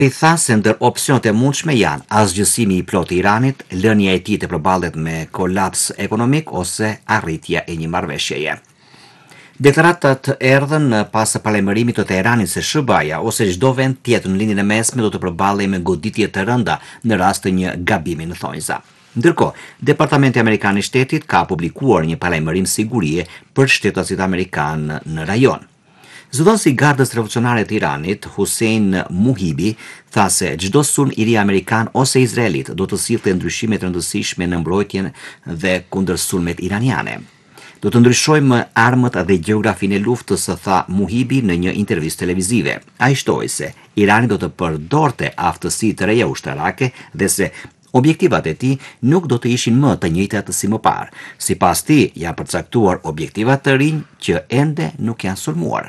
tha se ndër opsionet e mundshme janë asgjësimi i plotë i Iranit, lënia e tij të përballet me kolaps ekonomik ose arritja e një marrëveshjeje. Deklaratat erdhën pas paralajmërimit të Teheranit se SHBA-ja ose çdo vend tjetër në lindjen e mesme do të përballej me goditje të rënda në rast të një gabimi në thonjza. Ndërkohë, Departamenti Amerikan i Shtetit ka publikuar një paralajmërim sigurie për shtetasit amerikan në rajon. Zëdhënësi i Gardës Revolucionare të Iranit, Hussein Muhibi, tha se çdo sulm i ri amerikan ose izraelit do të sillte ndryshime të rëndësishme në mbrojtjen dhe kundër sulmet iraniane. Do të ndryshojmë armët dhe gjeografinë e luftës, tha Muhibi në një intervistë televizive. Ai shtoi se Irani do të përdorte aftësi të reja ushtarake dhe se objektivat e tij nuk do të ishin më të njëjtat si më parë. Sipas tij, janë përcaktuar objektivat të rinj që ende nuk janë sulmuar.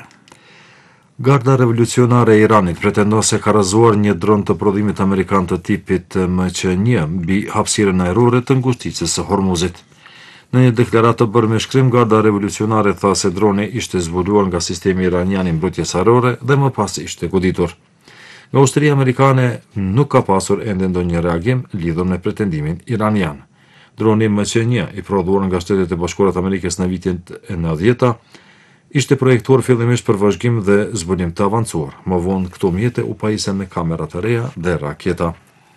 Garda Revolucionare e Iranit pretendon se ka rrëzuar një dron të prodhimit amerikan të tipit MC-1 mbi hapësirën ajrore të ngushticës së Hormuzit. Në një deklaratë të bërë me shkrim, Garda Revolucionare tha se droni ishte zbuluar nga sistemi iranian i mbrojtjes ajrore dhe më pas ishte goditur. Nga ushtria amerikane nuk ka pasur ende ndonjë reagim lidhur me pretendimin iranian. Droni MC-1 i prodhuar nga Shtetet e Bashkuara të Amerikës në vitin e 90-ta ishte projektuar fillimisht për vazhgim dhe zbulim të avancuar. Më vonë këto mjete u pajisen me kamera të reja dhe raketa.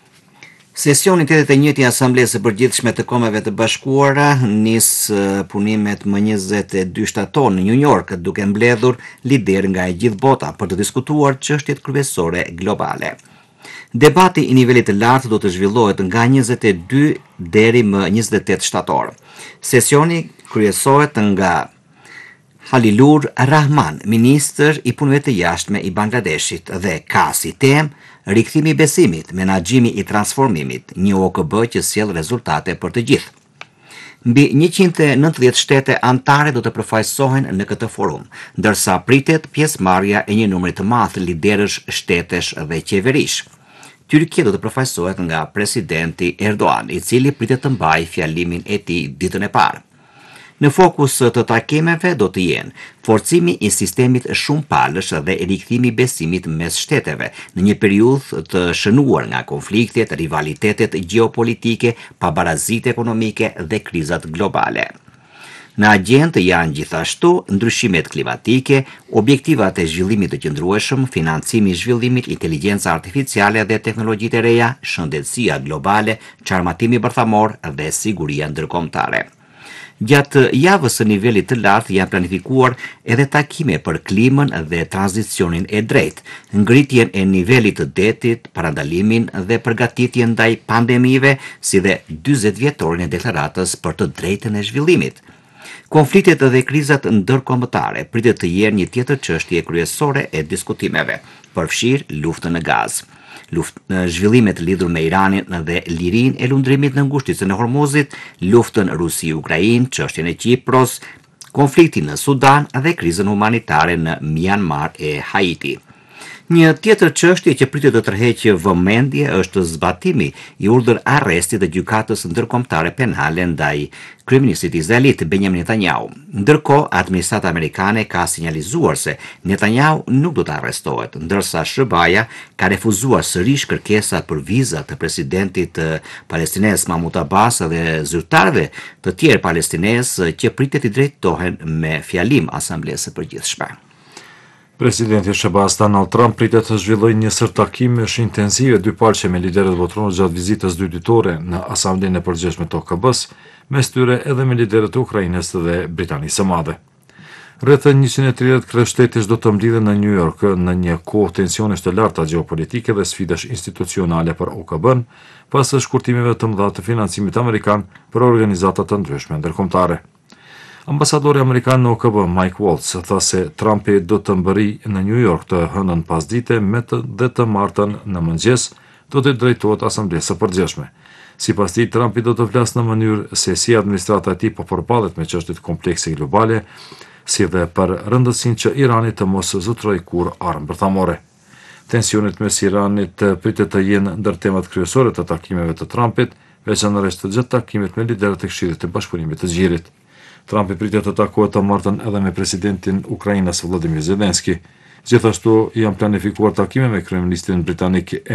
Sesioni 81 i Asamblesë së Përgjithshme të Kombeve të Bashkuara nis punimet më 22 shtator në New York, duke mbledhur lider nga e gjithë bota për të diskutuar çështjet kryesore globale. Debati i nivelit të lartë do të zhvillohet nga 22 deri më 28 shtator. Sesioni kryesohet nga Halilur Rahman, ministër i punëve të jashtme i Bangladeshit, dhe ka si temë rikthimi i besimit, menaxhimi i transformimit, një OKB që sjell rezultate për të gjithë. Mbi 190 shtete anëtare do të përfaqësohen në këtë forum, ndërsa pritet pjesëmarrja e një numri të madh liderësh shtetesh dhe qeverish. Tyrkia do të përfaqësohet nga presidenti Erdogan, i cili pritet të mbajë fjalimin e tij ditën e parë. Në fokus të takimeve do të jenë forcimi i sistemit shumë palësh dhe rikthimi i besimit mes shteteve në një periudhë të shënuar nga konfliktet, rivalitetet gjeopolitike, pabarazitë ekonomike dhe krizat globale. Në agjendë janë gjithashtu ndryshimet klimatike, objektivat e zhvillimit të qëndrueshëm, financimi i zhvillimit, inteligjenca artificiale dhe teknologjitë e reja, shëndetësia globale, çarmatimi bërthamor dhe siguria ndërkombëtare. Gjatë javës së nivelit të lartë janë planifikuar edhe takime për klimën dhe tranzicionin e drejtë, ngritjen e nivelit të detit, parandalimin dhe përgatitjen ndaj pandemive, si dhe 40 vjetorin e deklaratës për të drejtën e zhvillimit. Konfliktet dhe krizat ndërkombëtare pritet të jenë një tjetër çështje kryesore e diskutimeve, përfshirë luftën në Gazë. Zhvillimet lidhur me Iranin dhe lirinë e lundrimit në ngushticën e Hormuzit, luftën Rusi-Ukrainë, çështjen e Kipros, konfliktin në Sudan dhe krizën humanitare në Myanmar e Haiti. Një tjetër çështje që pritet të tërheqë vëmendje është zbatimi i urdhër arrestit të gjykatës ndërkombëtare penale ndaj kryeministit izraelit Benjamin Netanyahu. Ndërkohë, administrata amerikane ka sinjalizuar se Netanyahu nuk do të arrestohet, ndërsa SHBA-ja ka refuzuar sërish kërkesat për viza të presidentit palestines Mahmoud Abbas dhe zyrtarëve të tjerë palestines që pritet i drejtohen me fjalim Asamblesë së Përgjithshme. Presidenti SBA-s Donald Trump pritet të zhvillojë një sër takimesh intensive dypalqe me liderët botëror gjatë vizitës dyditore në Asamblenë e Përgjithshme të OKB-s, mes tyre edhe me liderët e Ukrainës dhe Britanisë së Madhe. Rreth 130 kryeushtetesh do të mblidhen në New York në një kohë tensionesh të larta gjeopolitike dhe sfidash institucionale për OKB-n, pas shkurtimeve të mëdha të financimit amerikan për organizata të ndryshme ndërkombëtare. Ambasadori amerikan në OKB, Mike Waltz, tha se Trumpi do të mbërri në New York të hënën pasdite dhe të martën në mëngjes do të drejtohet Asamblesë së Përgjithshme. Sipas tij, Trumpi do të flasë në mënyrë se si administrata e tij po përballet me çështjet komplekse globale, si dhe për rëndësinë që Irani të mos zotrojë kurrë armë bërthamore. Tensionet mes Iranit pritet të jenë ndër temat kryesore të takimeve të Trumpit, veçanërisht gjatë takimit me liderët e Këshillit të Bashkëpunimit të Zgjerit. Trumpi pritet të takohet të martën edhe me presidentin Ukrainës Volodymyr Zelenski. Gjithashtu janë planifikuar takime me kryeministrin britanik